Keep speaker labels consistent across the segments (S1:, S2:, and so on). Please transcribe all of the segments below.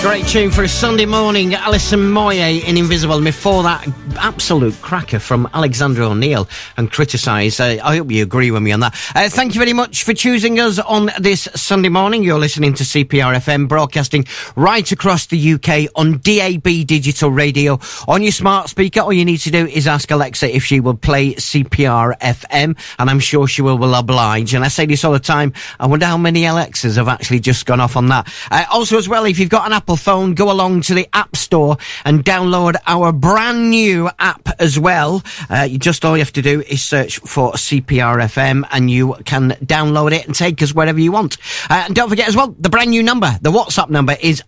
S1: Great tune for a Sunday morning. Alison Moyet in Invisible. Before that, absolute cracker from Alexander O'Neill and Criticise. I hope you agree with me on that. Thank you very much for choosing us on this Sunday morning. You're listening to CPR FM, broadcasting right across the UK on DAB digital radio. On your smart speaker, all you need to do is ask Alexa if she will play CPR FM, and I'm sure she will oblige. And I say this all the time, I wonder how many Alexas have actually just gone off on that. Also as well, if you've got an Apple phone, go along to the App Store and download our brand new app as well. All you have to do is search for CPR FM and you can download it and take us wherever you want. And don't forget as well, the brand new number, the WhatsApp number is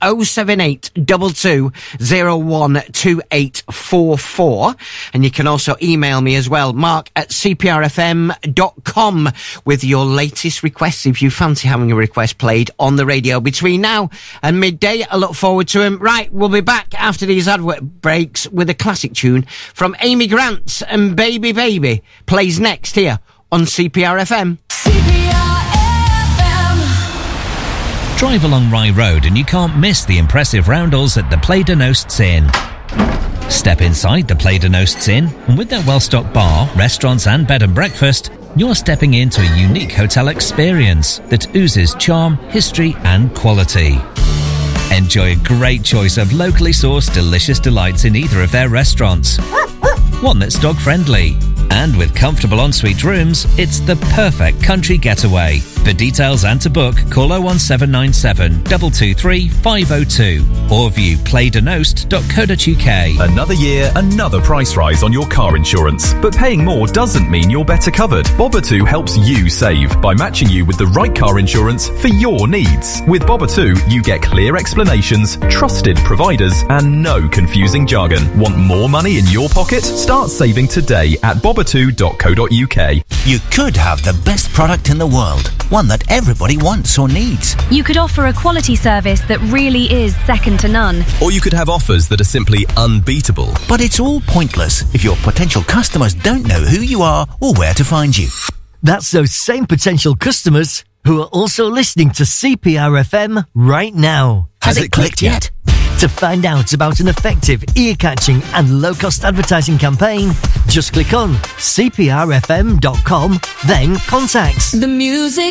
S1: 07822012844. And you can also email me as well, mark@cprfm.com, with your latest requests if you fancy having a request played on the radio between now and midday. I look forward to him. Right, we'll be back after these advert breaks with a classic tune from Amy Grant, and Baby Baby plays next here on CPR FM.
S2: CPR FM.
S3: Drive along Rye Road and you can't miss the impressive roundels at the Play de Nosts Inn. Step inside the Play de Nosts Inn, and with their well-stocked bar, restaurants and bed and breakfast, you're stepping into a unique hotel experience that oozes charm, history and quality. Enjoy a great choice of locally sourced delicious delights in either of their restaurants. One that's dog-friendly. And with comfortable ensuite rooms, it's the perfect country getaway. For details and to book, call 01797 223 502 or view playdenost.co.uk.
S4: Another year, another price rise on your car insurance. But paying more doesn't mean you're better covered. Boba2 helps you save by matching you with the right car insurance for your needs. With Boba2, you get clear explanations, trusted providers, and no confusing jargon. Want more money in your pocket? Start saving today at boba2.co.uk.
S5: You could have the best product in the world, one that everybody wants or needs.
S6: You could offer a quality service that really is second to none.
S4: Or you could have offers that are simply unbeatable.
S5: But it's all pointless if your potential customers don't know who you are or where to find you.
S7: That's those same potential customers who are also listening to CPR FM right now.
S5: Has it clicked yet?
S7: To find out about an effective, ear-catching and low-cost advertising campaign, just click on cprfm.com, then contact.
S2: The music